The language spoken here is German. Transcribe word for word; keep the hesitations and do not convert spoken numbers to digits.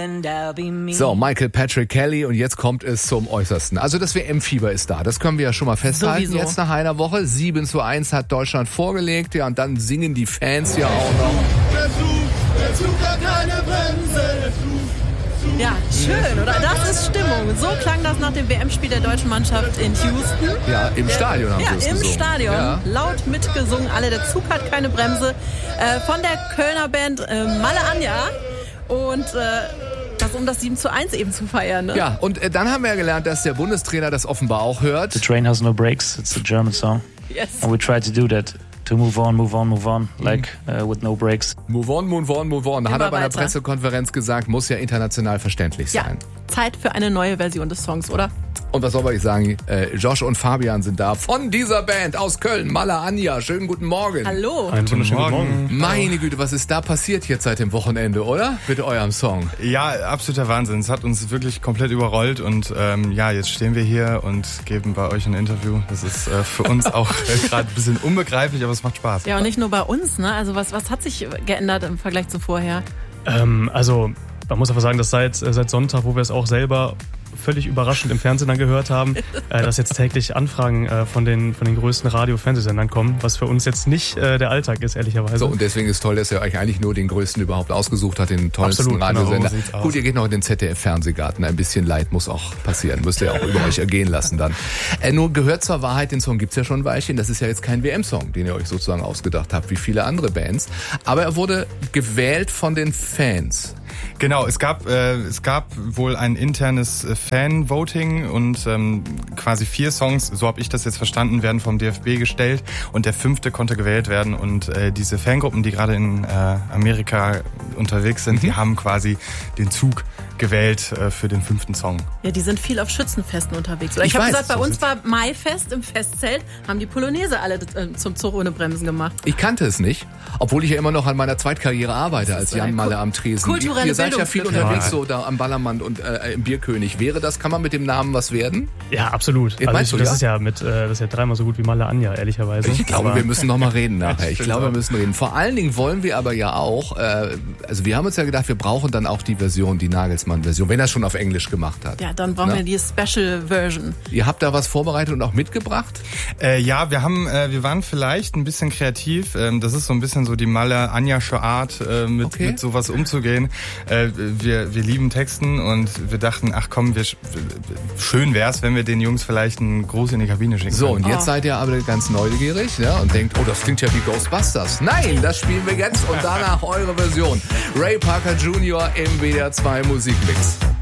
and I'll be me. So, Michael Patrick Kelly und jetzt kommt es zum Äußersten. Also das W M-Fieber ist da, das können wir ja schon mal festhalten. Sowieso. Jetzt nach einer Woche, sieben zu eins hat Deutschland vorgelegt, ja, und dann singen die Fans ja auch noch. Der Zug, der Zug hat keine Bremse, der Zug. Ja, schön, oder? Das ist Stimmung. So klang das nach dem W M-Spiel der deutschen Mannschaft in Houston. Ja, im Stadion haben Ja, sie es im gesungen. Stadion. Ja. Laut mitgesungen, alle. Der Zug hat keine Bremse. Äh, von der Kölner Band äh, Malle Anja. Und äh, das um das sieben zu eins eben zu feiern. Ne? Ja, und äh, dann haben wir ja gelernt, dass der Bundestrainer das offenbar auch hört. The train has no brakes. It's a German song. Yes. And we try to do that. To move on, move on, move on, like uh, with no breaks. Move on, move on, move on. Hat Immer er bei einer weiter. Pressekonferenz gesagt, muss ja international verständlich Ja, sein. Zeit für eine neue Version des Songs, oder? Und was soll ich sagen? Äh, Josh und Fabian sind da von dieser Band aus Köln, Malle Anja. Schönen guten Morgen. Hallo. Einen wunderschönen guten Morgen. Meine Güte, was ist da passiert jetzt seit dem Wochenende, oder? Mit eurem Song. Ja, absoluter Wahnsinn. Es hat uns wirklich komplett überrollt und ähm, ja, jetzt stehen wir hier und geben bei euch ein Interview. Das ist äh, für uns auch äh, gerade ein bisschen unbegreiflich, aber es macht Spaß. Ja, und nicht nur bei uns, ne? Also was, was hat sich geändert im Vergleich zu vorher? Ähm, also, man muss einfach sagen, dass seit, äh, seit Sonntag, wo wir es auch selber völlig überraschend im Fernsehen dann gehört haben, äh, dass jetzt täglich Anfragen äh, von den von den größten Radio-Fernsehsendern kommen, was für uns jetzt nicht äh, der Alltag ist, ehrlicherweise. So, und deswegen ist toll, dass ihr euch eigentlich nur den größten überhaupt ausgesucht hat, den tollsten Absolut, genau, Radiosender. so sieht's aus. Gut, ihr geht noch in den Z D F-Fernsehgarten. Ein bisschen Leid muss auch passieren. Müsst ihr auch über euch ergehen lassen dann. Äh, nur gehört zur Wahrheit, den Song gibt's ja schon ein Weilchen. Das ist ja jetzt kein W M-Song, den ihr euch sozusagen ausgedacht habt, wie viele andere Bands. Aber er wurde gewählt von den Fans. Genau, es gab äh, es gab wohl ein internes äh, Fan-Voting und ähm, quasi vier Songs, so habe ich das jetzt verstanden, werden vom D F B gestellt und der fünfte konnte gewählt werden und äh, diese Fangruppen, die gerade in äh, Amerika unterwegs sind, die haben quasi den Zug gewählt äh, für den fünften Song. Ja, die sind viel auf Schützenfesten unterwegs. Oder ich Ich habe weiß, gesagt, bei so uns sind's. war Maifest im Festzelt, haben die Polonaise alle äh, zum Zug ohne Bremsen gemacht. Ich kannte es nicht, obwohl ich ja immer noch an meiner Zweitkarriere arbeite als so Jan ein Malle Kul- am Tresen. kulturelle Ihr seid ja viel Bildungslücke. unterwegs, so da am Ballermann und äh, im Bierkönig. Wäre das, kann man mit dem Namen was werden? Ja, absolut. Ja, Also meinst ich, du, das ja? ist ja mit, äh, das ist ja dreimal so gut wie Malle Anja, ehrlicherweise. Ich glaube, Aber wir müssen noch mal reden nachher. Ich Stimmt glaube, wir auch. müssen reden. Vor allen Dingen wollen wir aber ja auch, äh, also wir haben uns ja gedacht, wir brauchen dann auch die Version, die Nagelsmann-Version, wenn er schon auf Englisch gemacht hat. Ja, dann brauchen Na? wir die Special Version. Ihr habt da was vorbereitet und auch mitgebracht? Äh, ja, wir haben, äh, wir waren vielleicht ein bisschen kreativ. Ähm, das ist so ein bisschen so die Malle Anjasche Art, äh, mit, Okay. mit sowas umzugehen. Äh, wir, wir lieben Texten und wir dachten, ach komm, wir, schön wär's, wenn wir den Jungs vielleicht einen Gruß in die Kabine schicken. So, können. und jetzt Oh. seid ihr aber ganz neugierig, ja, und denkt, oh, das klingt ja wie Ghostbusters. Nein, das spielen wir jetzt und danach eure Version. Ray Parker Junior im W D R zwei Musikmix.